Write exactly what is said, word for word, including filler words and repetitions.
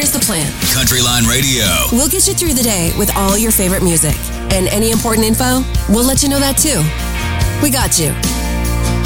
Here's the plan. Country Line Radio. We'll get you through the day with all your favorite music. And any important info, we'll let you know that too. We got you.